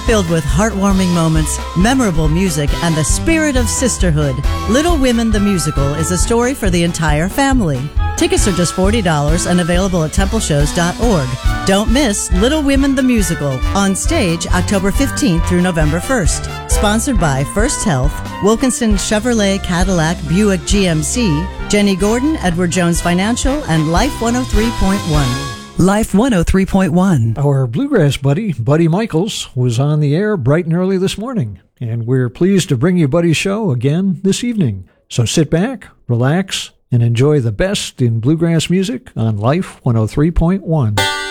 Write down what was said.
Filled with heartwarming moments, memorable music, and the spirit of sisterhood, Little Women the Musical is a story for the entire family. Tickets are just $40 and available at templeshows.org. Don't miss Little Women the Musical, on stage October 15th through November 1st. Sponsored by First Health, Wilkinson Chevrolet Cadillac Buick GMC, Jenny Gordon, Edward Jones Financial, and Life 103.1. Life 103.1. Our bluegrass buddy, Buddy Michaels, was on the air bright and early this morning, and we're pleased to bring you Buddy's show again this evening. So sit back, relax, and enjoy the best in bluegrass music on Life 103.1.